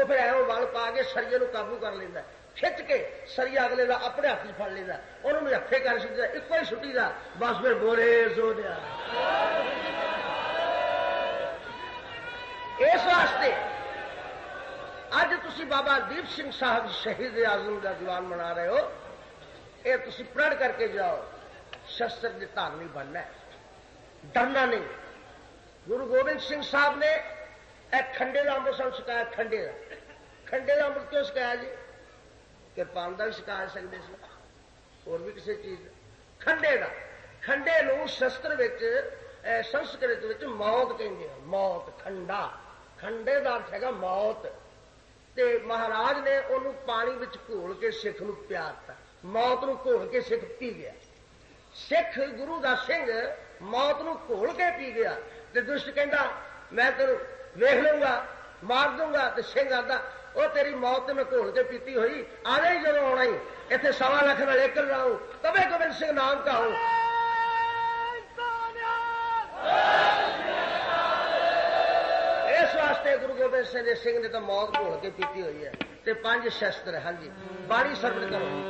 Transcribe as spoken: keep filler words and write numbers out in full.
वो फिर एवं वल पा के सरिये को काबू कर लेंदा, खिच के सरिया अगले का अपने हाथ च फड़ लेंदा, उन्होंने हथे कर सुट्टीदा, इको ही सुट्टीदा, बस फिर बोले सो दिया। इस वास्ते अज तुसी बाबा दीप सिंह साहब शहीद आजम का दीवान मना रहे हो, ये तुसी प्रण करके जाओ, शस्त्र के धारनी बनना है, डरना नहीं। गुरु गोबिंद सिंह साहब ने एक खंडे का अमृत सानू सिखाया, खंडे का खंडे का अमृत क्यों सिखाया जी? किरपान का भी सिखा सकते थे, और भी किसी चीज खंडे का। खंडे नूं शस्त्र विच संस्कृत विच मौत कहते हैं, मौत खंडा, खंडे का अर्थ है मौत। ते महाराज ने उन्होंने पानी विच घोल के सिख नूं प्यारता, मौत नूं घोल के सिख पी गया। सिख गुरु का सिंह मौत नूं घोल के पी गया, ते दुष्ट कहता मैं तेन वेख लूंगा मार दूंगा, तो सिंह आता वो तेरी मौत मैं घोल के पीती हुई आ ही जब आना ही इतने सवा लख में लेकर रहा हूं, तबे गोबिंद सिंह नाम का हूं। इस वास्ते गुरु गोबिंद सिंह सिंह ने तो मौत घोल के पीती हुई है। ते पंज शस्त्र, हाँ जी, बाणी सर्वण करो।